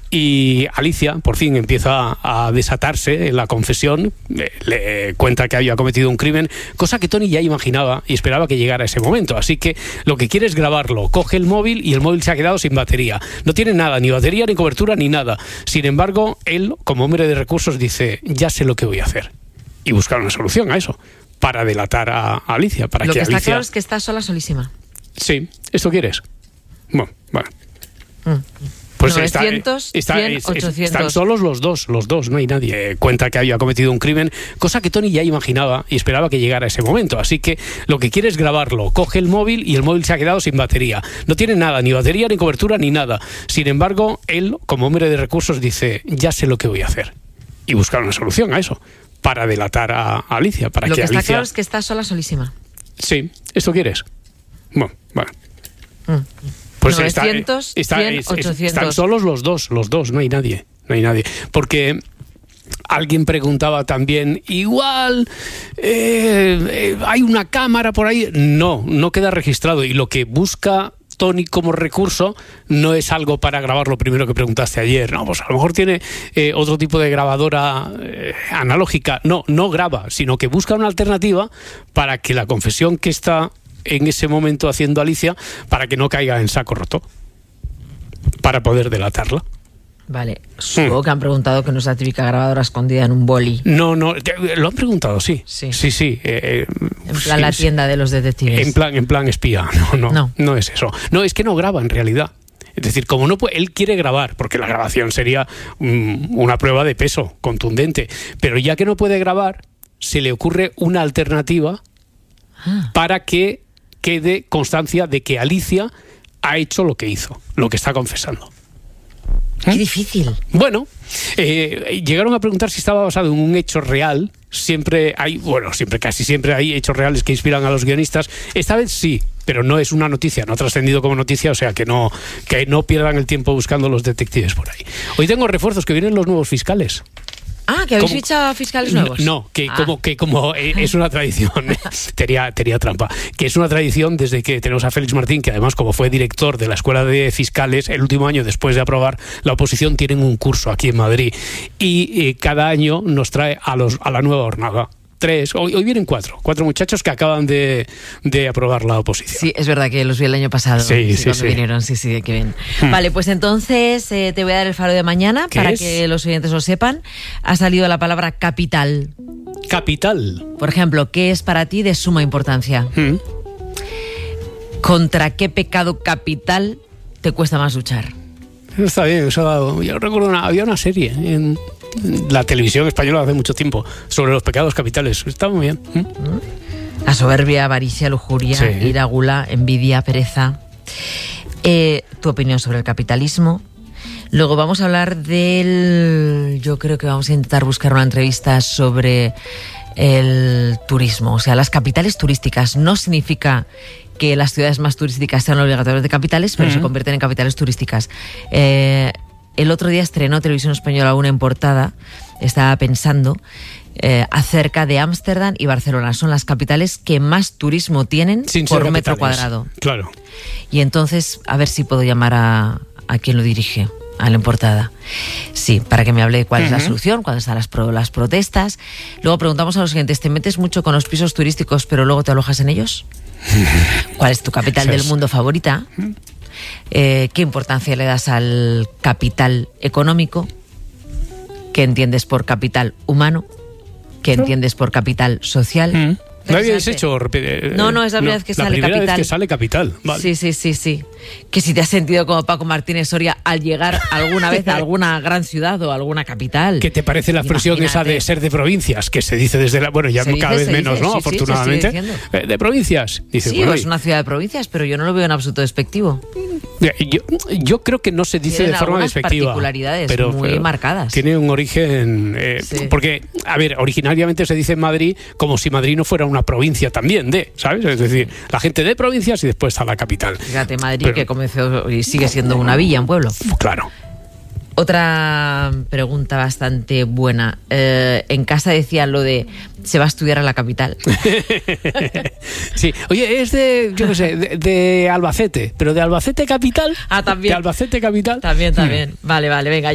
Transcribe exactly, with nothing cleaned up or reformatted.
Y Alicia, por fin, empieza a desatarse en la confesión, eh, le cuenta que había cometido un crimen, cosa que Tony ya imaginaba y esperaba que llegara ese momento. Así que lo que quiere es grabarlo. Coge el móvil y el móvil se ha quedado sin batería. No tiene nada, ni batería, ni cobertura, ni nada. Sin embargo, él, como hombre de recursos, dice, ya sé lo que voy a hacer. Y buscar una solución a eso, para delatar a Alicia. Para lo que, que está Alicia... claro es que está sola, solísima. Sí, ¿esto quieres? Bueno, bueno. Mm. Pues novecientos, está, está, cien, es, ochocientos. Están solos los dos, los dos, no hay nadie. Cuenta que había cometido un crimen, cosa que Tony ya imaginaba y esperaba que llegara ese momento. Así que lo que quiere es grabarlo. Coge el móvil y el móvil se ha quedado sin batería. No tiene nada, ni batería, ni cobertura, ni nada. Sin embargo, él, como hombre de recursos, dice, ya sé lo que voy a hacer. Y buscar una solución a eso, para delatar a Alicia. Para lo que, que está Alicia... claro es que está sola, solísima. Sí, ¿esto quieres? Bueno, bueno. Mm. Pues novecientos, está, está, cien, es, es, ochocientos. están solos los dos, los dos, no hay nadie, no hay nadie. Porque alguien preguntaba también, igual eh, eh, hay una cámara por ahí. No, no queda registrado. Y lo que busca Tony como recurso no es algo para grabar lo primero que preguntaste ayer. No, pues a lo mejor tiene eh, otro tipo de grabadora eh, analógica. No, no graba, sino que busca una alternativa para que la confesión que está en ese momento haciendo Alicia, para que no caiga en saco roto, para poder delatarla. Vale, supongo mm. que han preguntado que no es la típica grabadora escondida en un boli. No, no, lo han preguntado, sí. Sí, sí. sí eh, en plan sí, la tienda de los detectives. En plan, en plan espía, no, no, no, no es eso. No, es que no graba en realidad. Es decir, como no puede, él quiere grabar, porque la grabación sería um, una prueba de peso contundente, pero ya que no puede grabar, se le ocurre una alternativa ah. para que quede constancia de que Alicia ha hecho lo que hizo, lo que está confesando. Qué ¿Eh? difícil. Bueno, eh, llegaron a preguntar si estaba basado en un hecho real. Siempre hay, bueno, siempre, casi siempre hay hechos reales que inspiran a los guionistas. Esta vez sí, pero no es una noticia, no ha trascendido como noticia, o sea que no, que no pierdan el tiempo buscando los detectives por ahí. Hoy tengo refuerzos, que vienen los nuevos fiscales. Ah, que habéis fichado fiscales nuevos. No, no que, ah. como, que como es una tradición, tenía, tenía trampa, que es una tradición desde que tenemos a Félix Martín, que además como fue director de la Escuela de Fiscales, el último año después de aprobar la oposición tienen un curso aquí en Madrid y eh, cada año nos trae a, los, a la nueva jornada. Tres, hoy, hoy vienen cuatro, cuatro muchachos que acaban de, de aprobar la oposición. Sí, es verdad que los vi el año pasado. Sí, sí, sí, cuando sí. vinieron, sí, sí, qué bien. Hmm. Vale, pues entonces eh, te voy a dar el faro de mañana para es? que los oyentes lo sepan. Ha salido la palabra capital. Capital. Por ejemplo, ¿qué es para ti de suma importancia? Hmm. ¿Contra qué pecado capital te cuesta más luchar? Está bien, eso, yo recuerdo una, había una serie en la televisión española hace mucho tiempo sobre los pecados capitales. Está muy bien. ¿Mm? La soberbia, avaricia, lujuria, sí. ira, gula, envidia, pereza. Eh, tu opinión sobre el capitalismo. Luego vamos a hablar del... Yo creo que vamos a intentar buscar una entrevista sobre el turismo. O sea, las capitales turísticas. No significa que las ciudades más turísticas sean obligatorias de capitales, pero uh-huh. se convierten en capitales turísticas. Eh... El otro día estrenó Televisión Española una en portada, estaba pensando, eh, acerca de Ámsterdam y Barcelona. Son las capitales que más turismo tienen Sin por ser metro capitales. cuadrado. Claro. Y entonces, a ver si puedo llamar a, a quien lo dirige, a la en portada. Sí, para que me hable de cuál uh-huh. es la solución, cuáles están las, pro, las protestas. Luego preguntamos a los siguientes, ¿te metes mucho con los pisos turísticos pero luego te alojas en ellos? ¿Cuál es tu capital del mundo favorita? Eh, ¿Qué importancia le das al capital económico? ¿Qué entiendes por capital humano? ¿Qué entiendes por capital social? Mm. ¿No habíais hecho? Eh, no, no, es la primera no, vez que la sale primera capital. Vez que sale capital. Vale. Sí, sí, sí, sí. Que si te has sentido como Paco Martínez Soria al llegar alguna vez a alguna gran ciudad o alguna capital. ¿Qué te parece la expresión Imagínate. esa de ser de provincias? Que se dice desde la... Bueno, ya se cada dice, vez menos, dice, ¿no? Sí, Afortunadamente. Sí, eh, de provincias. Dice, sí, bueno, es una ciudad de provincias, pero yo no lo veo en absoluto despectivo. Yo, yo creo que no se dice Tienen de forma despectiva. particularidades pero, muy pero marcadas. Tiene un origen... Eh, sí. Porque, a ver, originariamente se dice en Madrid como si Madrid no fuera una provincia también de, ¿sabes? Es decir, la gente de provincias y después está la capital. Fíjate, Madrid pero, que comenzó y sigue siendo una villa, un pueblo. Claro. Otra pregunta bastante buena. Eh, en casa decían lo de se va a estudiar a la capital. Sí, oye, es de, yo qué sé, de, de Albacete, pero de Albacete capital. Ah, también. De Albacete capital. También, también. Hmm. Vale, vale, venga.